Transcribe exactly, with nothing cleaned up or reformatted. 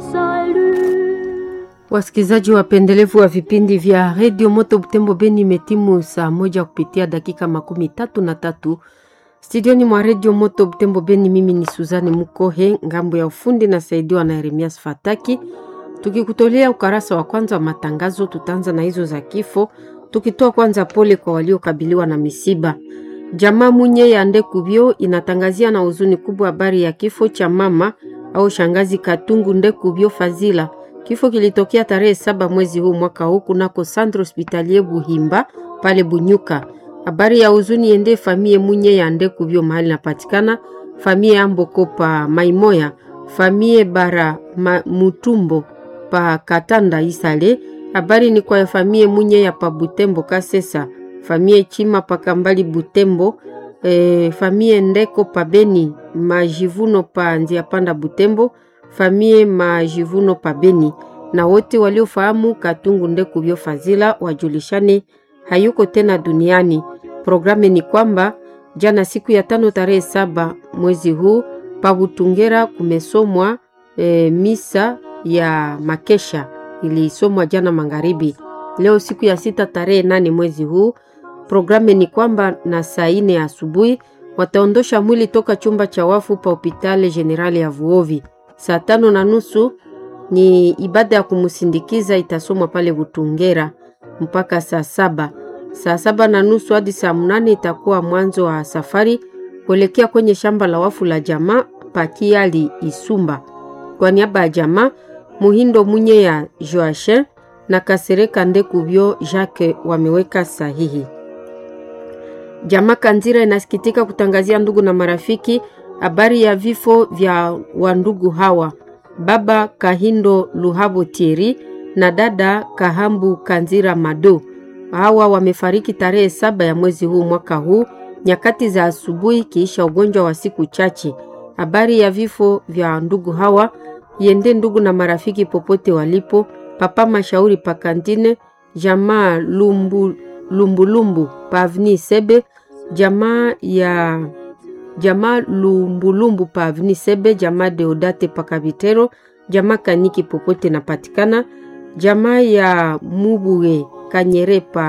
Wasikizaji wapendelevu wa vipindi vya Radio Moto Butembo Beni, metimu saa moja kupitia dakika makumi tatu na tatu. Studioni mwa Radio Moto Butembo Beni, mimi ni Suzanne Mukohe, ngambo ya ufundi na saidiwa na Yeremias Fataki. Tukikutolea ukarasa wa kwanza wa matangazo, tutaanza na hizo za kifo, tukitoa kwanza pole kwa waliokabiliwa na misiba. Jamaa Munye ya Ndekubyo inatangazia na huzuni kubwa habari ya kifo cha mama au shangazi Katungu Ndekubyo Fazila. Kifo kilitokea tarehe saba mwezi huu mwaka huu kunako Centre Hospitalier Buhimba pale Bunyuka. Habari ya huzuni ende famie Munye ya Ndekubyo mahali napatikana, famie Amboko pa Maimoya, famie Bara ma, Mutumbo pa Katanda Isale. Habari ni kwa famie Munye ya pa Butembo Kasesa, famie Chima pa Kambali Butembo, e, famie Ndeko pa Beni, Majivuno pa Nzia Panda Butembo, famie Majivuno pa Beni. Na wote waliofahamu Katungu Ndekubyo Fazila wajulishane hayuko tena duniani. Programe ni kwamba jana siku ya tano tarehe saba mwezi huu pa Butungera kumesomwa e, misa ya makesha ilisomwa jana magharibi. Leo siku ya sita tarehe nane mwezi huu programe ni kwamba na saa ine asubuhi wataondosha mwili toka chumba cha wafu pa Hospitali Generali ya Vuovi. Saa tano na nusu ni ibada ya kumusindikiza itasomwa pale Butungera mpaka saa saba. Saa saba na nusu hadi saa mnane itakuwa mwanzo wa safari kuelekea kwenye shamba la wafu la jamaa Pakiali Isumba. Kwa niaba ya jamaa Muhindo Munye ya Joachim na Kasereka Ndekubyo Jacques wameweka sahihi. Jamaa Kanzira inasikitika kutangazia ndugu na marafiki habari ya vifo vya wandugu hawa: baba Kahindo Luhabo Tieri na dada Kahambu Kanzira Mado. Hawa wamefariki tarehe saba ya mwezi huu mwaka huu nyakati za asubuhi kiisha ugonjwa wa siku chache. Habari ya vifo vya ndugu hawa yende ndugu na marafiki popote walipo. Papa Mashauri Pakantine, jamaa Lumbu Lumbu Lumbu Pavni Sebe, jamaa ya jamaa Lumbu Lumbu Pavni Sebe, jamaa Deodate Pakabitero, jamaa Kaniki popote napatikana, jamaa ya Mubuwe Kanyere pa